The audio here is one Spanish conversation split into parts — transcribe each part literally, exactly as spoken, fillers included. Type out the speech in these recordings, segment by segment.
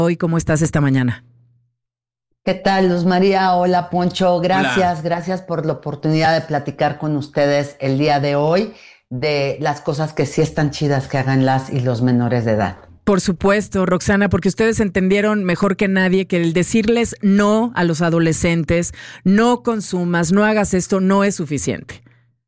hoy, ¿cómo estás esta mañana? ¿Qué tal, Luz María? Hola, Poncho. Gracias, Hola. gracias por la oportunidad de platicar con ustedes el día de hoy de las cosas que sí están chidas que hagan las y los menores de edad. Por supuesto, Roxana, porque ustedes entendieron mejor que nadie que el decirles no a los adolescentes, no consumas, no hagas esto, no es suficiente.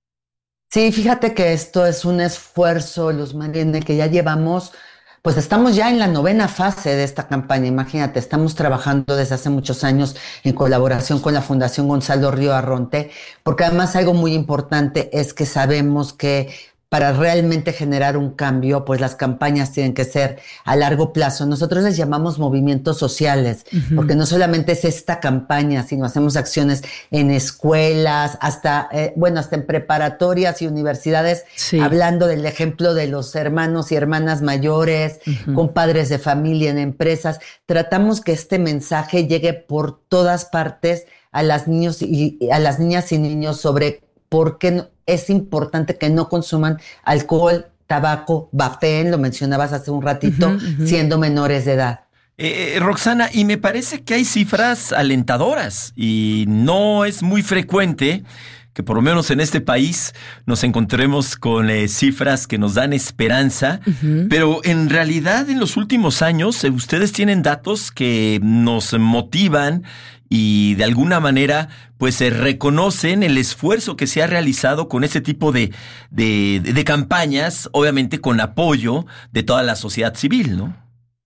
Sí, fíjate que esto es un esfuerzo, Luz María, en el que ya llevamos, pues estamos ya en la novena fase de esta campaña. Imagínate, estamos trabajando desde hace muchos años en colaboración con la Fundación Gonzalo Río Arronte, porque además algo muy importante es que sabemos que para realmente generar un cambio, pues las campañas tienen que ser a largo plazo. Nosotros les llamamos movimientos sociales, uh-huh. porque no solamente es esta campaña, sino hacemos acciones en escuelas, hasta, eh, bueno, hasta en preparatorias y universidades, sí. hablando del ejemplo de los hermanos y hermanas mayores, uh-huh. con padres de familia en empresas. Tratamos que este mensaje llegue por todas partes a las niños y a las niñas y niños sobre por qué es importante que no consuman alcohol, tabaco, vapeen, lo mencionabas hace un ratito, uh-huh, uh-huh. siendo menores de edad. Eh, Roxana, y me parece que hay cifras alentadoras y no es muy frecuente que por lo menos en este país nos encontremos con eh, cifras que nos dan esperanza, uh-huh. pero en realidad en los últimos años eh, ustedes tienen datos que nos motivan y de alguna manera pues se eh, reconocen el esfuerzo que se ha realizado con ese tipo de, de, de, de campañas, obviamente con apoyo de toda la sociedad civil, ¿no?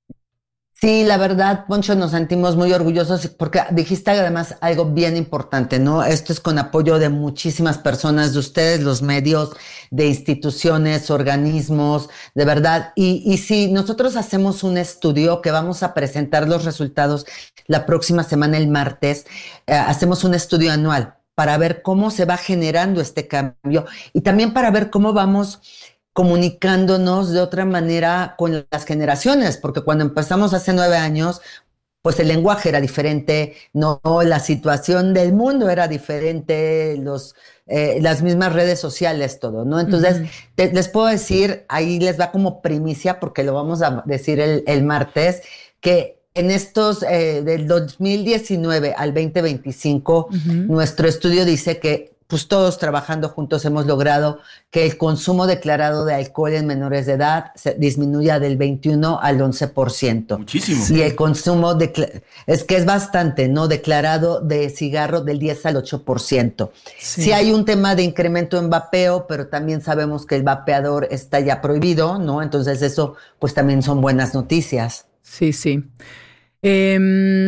Sí, la verdad, Poncho, nos sentimos muy orgullosos porque dijiste además algo bien importante, ¿no? Esto es con apoyo de muchísimas personas, de ustedes, los medios, de instituciones, organismos, de verdad. Y, y sí, nosotros hacemos un estudio que vamos a presentar los resultados la próxima semana, el martes. Eh, hacemos un estudio anual para ver cómo se va generando este cambio y también para ver cómo vamos comunicándonos de otra manera con las generaciones, porque cuando empezamos hace nueve años, pues el lenguaje era diferente, no, la situación del mundo era diferente, los, eh, las mismas redes sociales, todo, ¿no? Entonces, uh-huh. te, les puedo decir, ahí les va como primicia, porque lo vamos a decir el, el martes, que en estos, eh, del dos mil diecinueve al veinte veinticinco, uh-huh. nuestro estudio dice que pues todos trabajando juntos hemos logrado que el consumo declarado de alcohol en menores de edad se disminuya del veintiuno al once por ciento. Muchísimo. Y el consumo, de, es que es bastante, ¿no? Declarado de cigarro del diez al ocho por ciento. Sí. Sí hay un tema de incremento en vapeo, pero también sabemos que el vapeador está ya prohibido, ¿no? Entonces eso, pues también son buenas noticias. Sí, sí. Eh...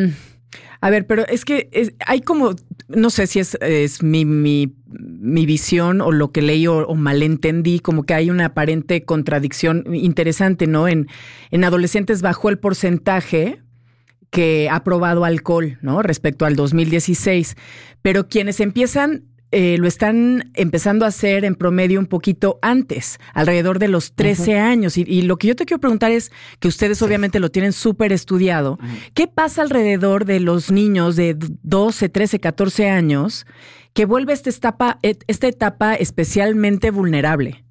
A ver, pero es que es, hay como, no sé si es, es mi, mi, mi visión o lo que leí o, o malentendí, como que hay una aparente contradicción interesante, ¿no? En, en adolescentes bajó el porcentaje que ha probado alcohol, ¿no? Respecto al dos mil dieciséis, pero quienes empiezan... Eh, lo están empezando a hacer en promedio un poquito antes, alrededor de los trece uh-huh. años. Y, y lo que yo te quiero preguntar es que ustedes sí. obviamente lo tienen súper estudiado. Uh-huh. ¿Qué pasa alrededor de los niños de doce, trece, catorce años que vuelve esta etapa, esta etapa especialmente vulnerable?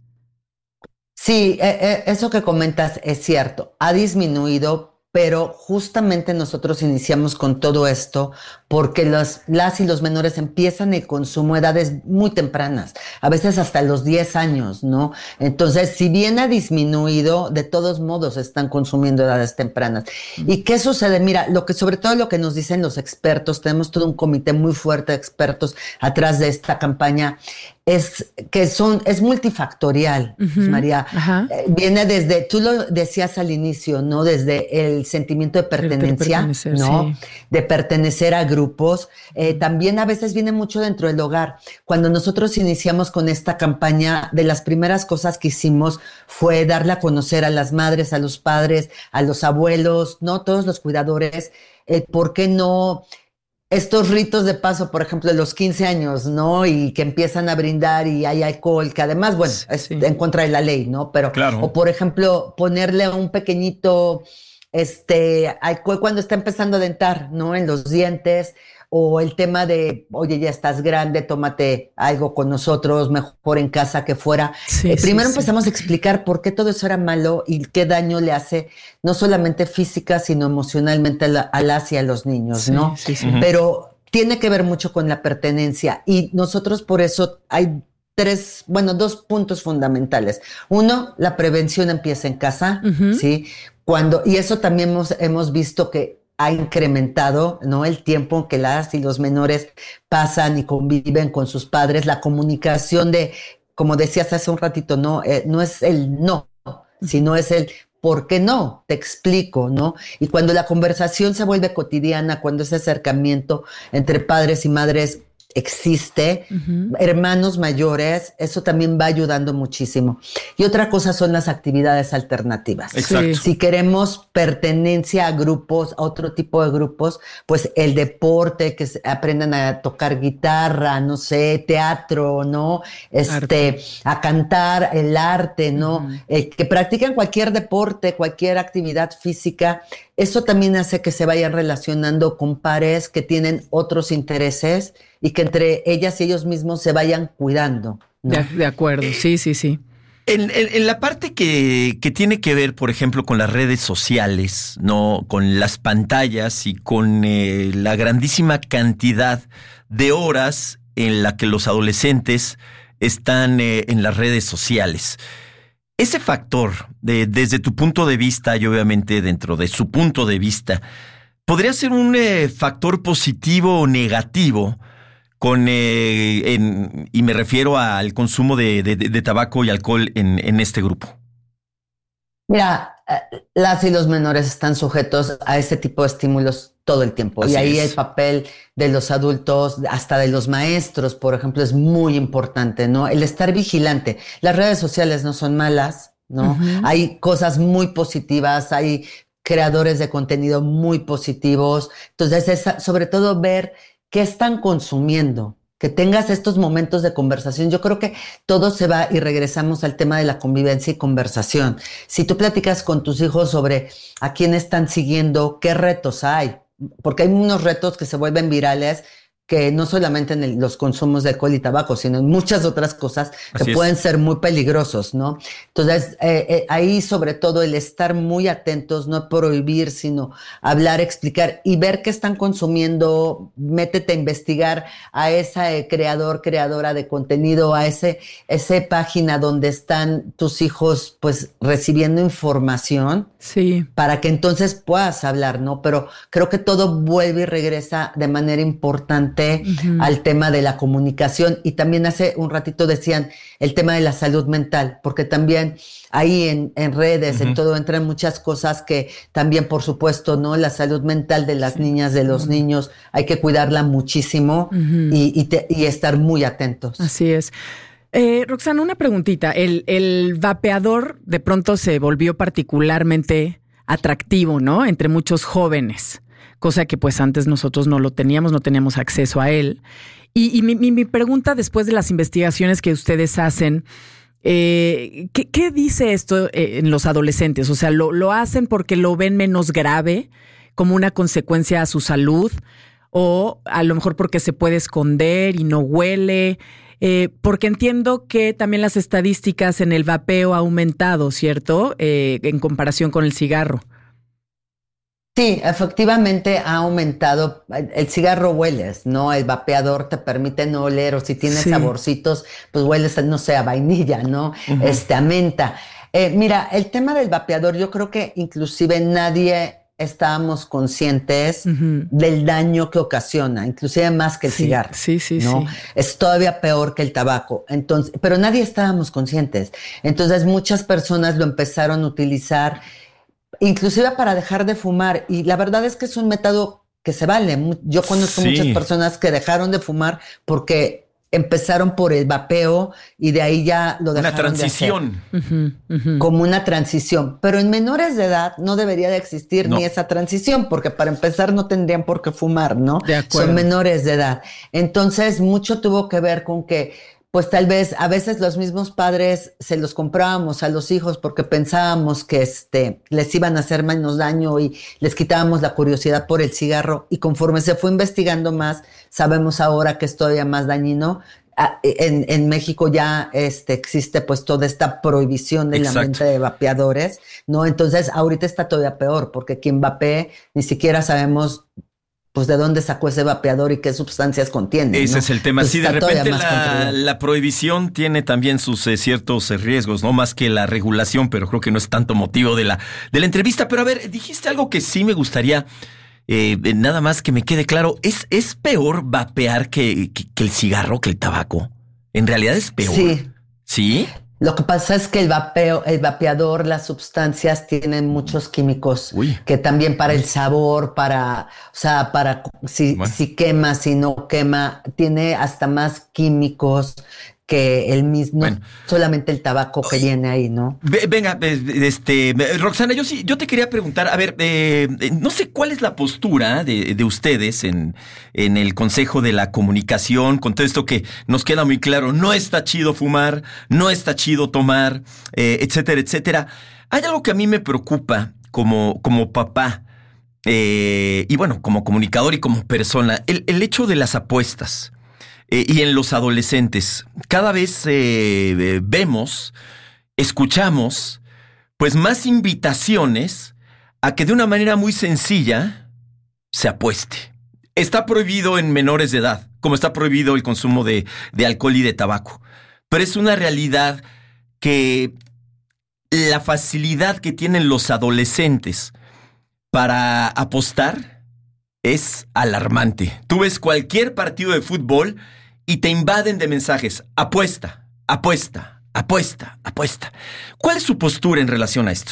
Sí, eh, eh, eso que comentas es cierto. Ha disminuido, pero justamente nosotros iniciamos con todo esto porque los, las y los menores empiezan el consumo a edades muy tempranas, a veces hasta los diez años, ¿no? Entonces, si bien ha disminuido, de todos modos están consumiendo a edades tempranas. Mm. ¿Y qué sucede? Mira, lo que sobre todo lo que nos dicen los expertos, tenemos todo un comité muy fuerte de expertos atrás de esta campaña, es que son, es multifactorial, uh-huh. María. Eh, viene desde, tú lo decías al inicio, ¿no? Desde el sentimiento de pertenencia, de ¿no? Sí. De pertenecer a grupos. Eh, también a veces viene mucho dentro del hogar. Cuando nosotros iniciamos con esta campaña, de las primeras cosas que hicimos fue darle a conocer a las madres, a los padres, a los abuelos, ¿no? Todos los cuidadores, eh, ¿por qué no? Estos ritos de paso, por ejemplo, de los quince años, ¿no? Y que empiezan a brindar y hay alcohol, que además, bueno, es sí. en contra de la ley, ¿no? Pero, claro. O por ejemplo, ponerle a un pequeñito este, hay cu- cuando está empezando a dentar, ¿no? En los dientes, o el tema de, oye, ya estás grande, tómate algo con nosotros, mejor en casa que fuera. Sí, Eh, sí, primero sí. empezamos a explicar por qué todo eso era malo y qué daño le hace, no solamente física, sino emocionalmente a, la, a las y a los niños, Sí, ¿no? sí, sí. Ujú. Pero tiene que ver mucho con la pertenencia y nosotros por eso hay tres, bueno, dos puntos fundamentales. Uno, la prevención empieza en casa, Ujú. ¿sí? Cuando, y eso también hemos, hemos visto que ha incrementado, ¿no? El tiempo que las y los menores pasan y conviven con sus padres, la comunicación de, como decías hace un ratito, no, eh, no es el no, sino es el ¿por qué no? Te explico, ¿no? Y cuando la conversación se vuelve cotidiana, cuando ese acercamiento entre padres y madres existe, Ujú. hermanos mayores, eso también va ayudando muchísimo. Y otra cosa son las actividades alternativas. Exacto. Si queremos pertenencia a grupos, a otro tipo de grupos, pues el deporte, que se- aprendan a tocar guitarra, no sé, teatro, ¿no? Este, Arte. a cantar, el arte, ¿no? Ujú. Eh, que practiquen cualquier deporte, cualquier actividad física. Eso también hace que se vayan relacionando con pares que tienen otros intereses y que entre ellas y ellos mismos se vayan cuidando, ¿no? De, de acuerdo, sí, sí, sí. En, en- en la parte que, que tiene que ver, por ejemplo, con las redes sociales, ¿no? Con las pantallas y con eh, la grandísima cantidad de horas en la que los adolescentes están eh, en las redes sociales. Ese factor, de, desde tu punto de vista y obviamente dentro de su punto de vista, ¿podría ser un eh, factor positivo o negativo con, eh, en- y me refiero al consumo de, de- de tabaco y alcohol en, en este grupo? Mira, eh, las y los menores están sujetos a ese tipo de estímulos todo el tiempo. Así y ahí es. el papel de los adultos, hasta de los maestros, por ejemplo, es muy importante, ¿no? El estar vigilante. Las redes sociales no son malas, ¿no? Ujú. Hay cosas muy positivas, hay creadores de contenido muy positivos. Entonces, es sobre todo ver qué están consumiendo, que tengas estos momentos de conversación. Yo creo que todo se va y regresamos al tema de la convivencia y conversación. Si tú platicas con tus hijos sobre a quién están siguiendo, qué retos hay, porque hay unos retos que se vuelven virales que no solamente en el- los consumos de alcohol y tabaco, sino en muchas otras cosas que Así es. pueden ser muy peligrosos, ¿no? Entonces, eh, eh, ahí sobre todo el estar muy atentos, no prohibir, sino hablar, explicar y ver qué están consumiendo, métete a investigar a ese creador, creadora de contenido, a ese, ese página donde están tus hijos pues recibiendo información Sí. para que entonces puedas hablar, ¿no? Pero creo que todo vuelve y regresa de manera importante Ujú. al tema de la comunicación. Y también hace un ratito decían el tema de la salud mental, porque también ahí en, en redes, Ujú. en todo, entran muchas cosas que también, por supuesto, ¿no? La salud mental de las Sí, niñas, de los cómo no. niños, hay que cuidarla muchísimo Ujú. y, y, te- y estar muy atentos. Así es. Eh, Roxana, una preguntita. El, el vapeador de pronto se volvió particularmente atractivo, ¿no? Entre muchos jóvenes, cosa que pues antes nosotros no lo teníamos, no teníamos acceso a él. Y, y mi, mi- mi pregunta después de las investigaciones que ustedes hacen, eh, ¿qué, qué dice esto eh, en los adolescentes? O sea, ¿lo, lo hacen porque lo ven menos grave, como una consecuencia a su salud? O a lo mejor porque se puede esconder y no huele. Eh, porque entiendo que también las estadísticas en el vapeo ha aumentado, ¿cierto? Eh, en comparación con el cigarro. Sí, efectivamente ha aumentado. El cigarro hueles, ¿no? El vapeador te permite no oler, o si tiene Sí. saborcitos, pues hueles, no sé, a vainilla, ¿no? Ujú. Este, a menta. Eh, mira, el tema del vapeador, yo creo que inclusive nadie estábamos conscientes Ujú. del daño que ocasiona, inclusive más que el Sí, cigarro. sí, sí, ¿no? sí. Es todavía peor que el tabaco. Entonces, pero nadie estábamos conscientes. Entonces, muchas personas lo empezaron a utilizar, inclusive para dejar de fumar. Y la verdad es que es un método que se vale. Mu- Yo conozco Sí. muchas personas que dejaron de fumar porque empezaron por el vapeo y de ahí ya lo Una dejaron de hacer. transición. Ujú, ujú. Como una transición. Pero en menores de edad no debería de existir No. ni esa transición, porque para empezar no tendrían por qué fumar, ¿no? De acuerdo. Son menores de edad. Entonces, mucho tuvo que ver con que pues tal vez a veces los mismos padres se los comprábamos a los hijos porque pensábamos que este, les iban a hacer menos daño y les quitábamos la curiosidad por el cigarro, y conforme se fue investigando más, sabemos ahora que es todavía más dañino. En, en México ya este, existe pues toda esta prohibición de la venta de vapeadores, ¿no? Entonces ahorita está todavía peor, porque quien vapee ni siquiera sabemos pues de dónde sacó ese vapeador y qué sustancias contiene. Ese, ¿no?, es el tema. Pues sí, de repente la, la prohibición tiene también sus eh, ciertos riesgos, no más que la regulación, pero creo que no es tanto motivo de la, de la entrevista. Pero a ver, dijiste algo que sí me gustaría, eh, nada más que me quede claro. ¿Es, es peor vapear que, que, que el cigarro, que el tabaco? ¿En realidad es peor? Sí. ¿Sí? Lo que pasa es que el vapeo, el vapeador, las sustancias tienen muchos químicos. Uy. Que también para el sabor, para, o sea, para si, bueno. si quema, si no quema, tiene hasta más químicos que el mismo, bueno. solamente el tabaco que viene ahí, ¿no? Venga, este, Roxana, yo sí, yo te quería preguntar, a ver, eh, no sé cuál es la postura de, de ustedes en, en el Consejo de la Comunicación, con todo esto que nos queda muy claro, no está chido fumar, no está chido tomar, eh, etcétera, etcétera. Hay algo que a mí me preocupa como, como papá, eh, y bueno, como comunicador y como persona, el, el hecho de las apuestas. Eh, y en los adolescentes, cada vez eh, vemos, escuchamos, pues más invitaciones a que de una manera muy sencilla se apueste. Está prohibido en menores de edad, como está prohibido el consumo de, de alcohol y de tabaco. Pero es una realidad que la facilidad que tienen los adolescentes para apostar es alarmante. Tú ves cualquier partido de fútbol y te invaden de mensajes. Apuesta, apuesta, apuesta, apuesta. ¿Cuál es su postura en relación a esto?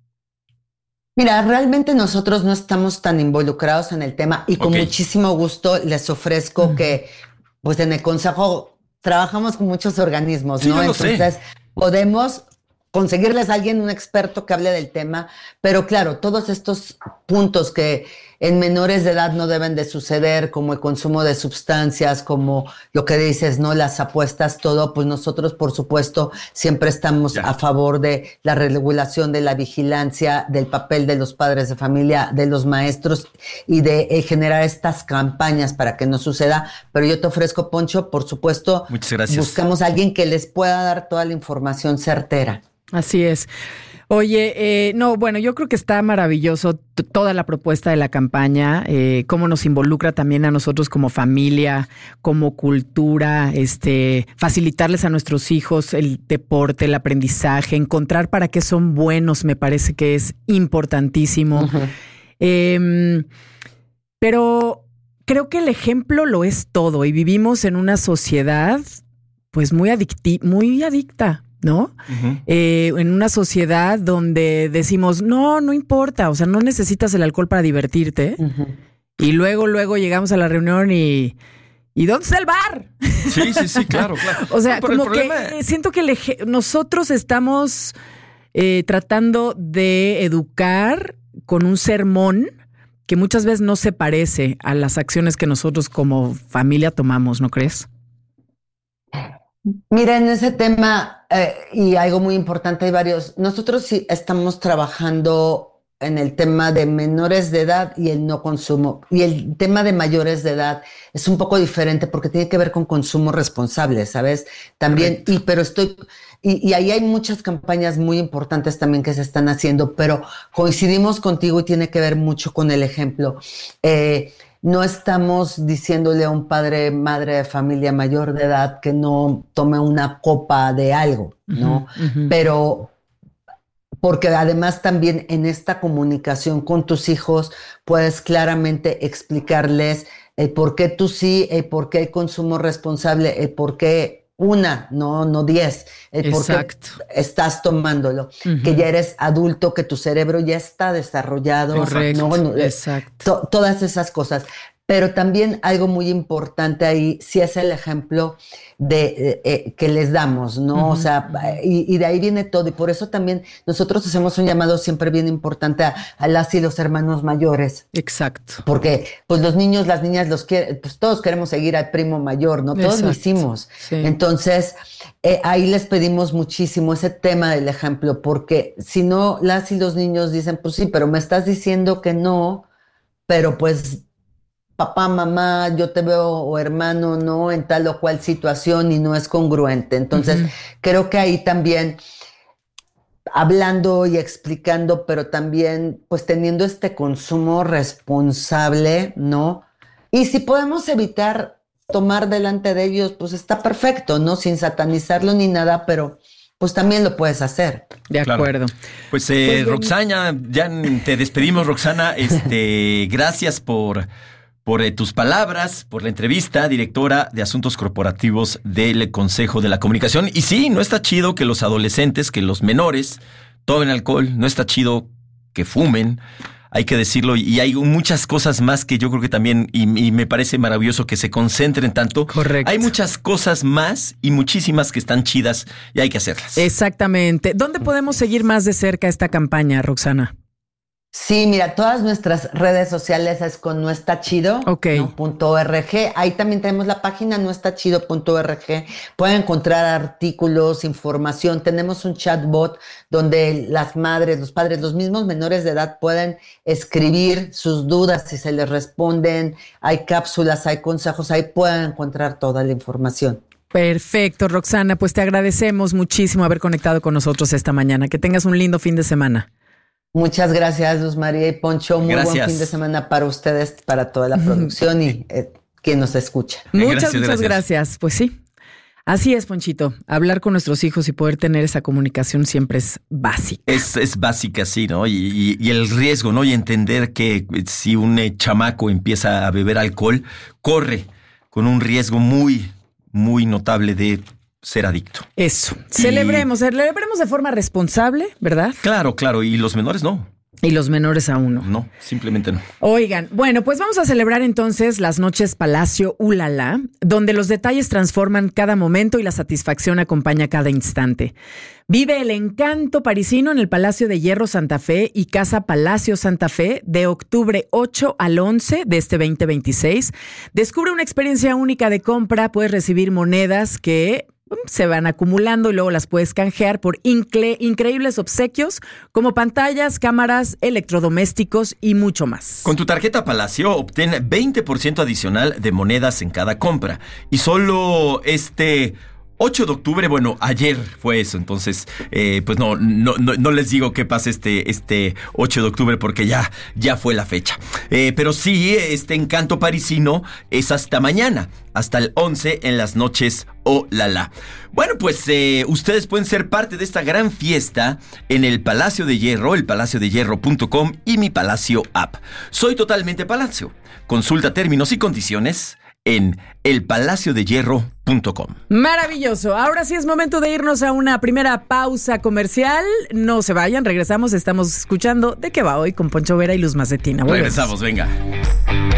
Mira, realmente nosotros no estamos tan involucrados en el tema y con okay. muchísimo gusto les ofrezco mm. que, pues en el Consejo trabajamos con muchos organismos, sí, ¿no? Yo lo Entonces sé. podemos conseguirles a alguien, un experto que hable del tema, pero claro, todos estos puntos que en menores de edad no deben de suceder, como el consumo de sustancias, como lo que dices, ¿no? Las apuestas, todo, pues nosotros, por supuesto, siempre estamos ya. a favor de la regulación, de la vigilancia, del papel de los padres de familia, de los maestros y de eh, generar estas campañas para que no suceda. Pero yo te ofrezco, Poncho, por supuesto, muchas gracias. Buscamos a alguien que les pueda dar toda la información certera. Así es. Oye, eh, no, bueno, yo creo que está maravilloso t- toda la propuesta de la campaña, eh, cómo nos involucra también a nosotros como familia, como cultura, este, facilitarles a nuestros hijos el deporte, el aprendizaje, encontrar para qué son buenos, me parece que es importantísimo. Uh-huh. Eh, pero creo que el ejemplo lo es todo y vivimos en una sociedad pues muy adicti- muy adicta. ¿No? Uh-huh. Eh, en una sociedad donde decimos, no, no importa, o sea, no necesitas el alcohol para divertirte. Uh-huh. Y luego, luego llegamos a la reunión y, ¿y dónde está el bar? Sí, sí, sí, claro, claro. O sea, no, como problema... que siento que eje- nosotros estamos eh, tratando de educar con un sermón que muchas veces no se parece a las acciones que nosotros como familia tomamos, ¿no crees? Mira, en ese tema, eh, y algo muy importante, hay varios, nosotros sí estamos trabajando en el tema de menores de edad y el no consumo. Y el tema de mayores de edad es un poco diferente porque tiene que ver con consumo responsable, ¿sabes? También, Correcto. y pero estoy, y, y ahí hay muchas campañas muy importantes también que se están haciendo, pero coincidimos contigo y tiene que ver mucho con el ejemplo. Eh, No estamos diciéndole a un padre, madre de familia mayor de edad que no tome una copa de algo, ¿no? Uh-huh, uh-huh. Pero porque además también en esta comunicación con tus hijos puedes claramente explicarles el por qué tú sí, el por qué el consumo responsable, el por qué una, no, no diez, el por qué estás tomándolo, uh-huh. que ya eres adulto, que tu cerebro ya está desarrollado. Correcto, ¿no? Bueno, exacto. To- todas esas cosas. Pero también algo muy importante ahí, sí es el ejemplo de eh, eh, que les damos, ¿no? Uh-huh. O sea, y, y de ahí viene todo. Y por eso también nosotros hacemos un llamado siempre bien importante a, a las y los hermanos mayores. Exacto. Porque pues los niños, las niñas, los quieren, pues todos queremos seguir al primo mayor, ¿no? Todos Exacto. Lo hicimos. Sí. Entonces, eh, ahí les pedimos muchísimo ese tema del ejemplo, porque si no, las y los niños dicen, pues sí, pero me estás diciendo que no, pero pues papá, mamá, yo te veo, o hermano, no, en tal o cual situación y no es congruente. Entonces, uh-huh. creo que ahí también hablando y explicando, pero también pues teniendo este consumo responsable, ¿no? Y si podemos evitar tomar delante de ellos, pues está perfecto, ¿no? Sin satanizarlo ni nada, pero pues también lo puedes hacer. De acuerdo. Claro. Pues, eh, pues Roxana, ya te despedimos, Roxana. Este, gracias por... por eh, tus palabras, por la entrevista, directora de Asuntos Corporativos del Consejo de la Comunicación. Y sí, no está chido que los adolescentes, que los menores tomen alcohol, no está chido que fumen, hay que decirlo. Y hay muchas cosas más que yo creo que también, y, y me parece maravilloso que se concentren tanto. Correcto. Hay muchas cosas más y muchísimas que están chidas y hay que hacerlas. Exactamente. ¿Dónde podemos seguir más de cerca esta campaña, Roxana? Sí, mira, todas nuestras redes sociales es con no está chido, okay. ¿no? punto org. Ahí también tenemos la página no está chido punto org. Pueden encontrar artículos, información. Tenemos un chatbot donde las madres, los padres, los mismos menores de edad pueden escribir sus dudas y se les responden. Hay cápsulas, hay consejos, ahí pueden encontrar toda la información. Perfecto, Roxana, pues te agradecemos muchísimo haber conectado con nosotros esta mañana. Que tengas un lindo fin de semana. Muchas gracias, Luz María y Poncho. Muy gracias. Buen fin de semana para ustedes, para toda la producción y eh, quien nos escucha. Muchas, gracias, muchas gracias. gracias. Pues sí, así es, Ponchito. Hablar con nuestros hijos y poder tener esa comunicación siempre es básica. Es, es básica, sí, ¿no? Y, y, y el riesgo, ¿no? Y entender que si un eh, chamaco empieza a beber alcohol, corre con un riesgo muy, muy notable de ser adicto. Eso. Y... Celebremos, celebremos de forma responsable, ¿verdad? Claro, claro. Y los menores no. Y los menores aún no. No, simplemente no. Oigan, bueno, pues vamos a celebrar entonces las noches Palacio Ulala, donde los detalles transforman cada momento y la satisfacción acompaña cada instante. Vive el encanto parisino en el Palacio de Hierro Santa Fe y Casa Palacio Santa Fe de octubre ocho al once de este veinte veintiséis. Descubre una experiencia única de compra, puedes recibir monedas que se van acumulando y luego las puedes canjear por incre- increíbles obsequios como pantallas, cámaras, electrodomésticos y mucho más. Con tu tarjeta Palacio obtén veinte por ciento adicional de monedas en cada compra. Y solo este ocho de octubre, bueno, ayer fue eso, entonces, eh, pues no, no, no, no les digo qué pasa este, este ocho de octubre porque ya, ya fue la fecha. Eh, pero sí, este encanto parisino es hasta mañana, hasta el once en las noches Oh La La. Bueno, pues eh, ustedes pueden ser parte de esta gran fiesta en el Palacio de Hierro, el palacio de hierro punto com y mi Palacio App. Soy totalmente Palacio. Consulta términos y condiciones en el palacio de hierro punto com. Maravilloso. Ahora sí es momento de irnos a una primera pausa comercial. No se vayan, regresamos. Estamos escuchando ¿De qué va hoy? Con Poncho Vera y Luz Macetina. Regresamos, venga.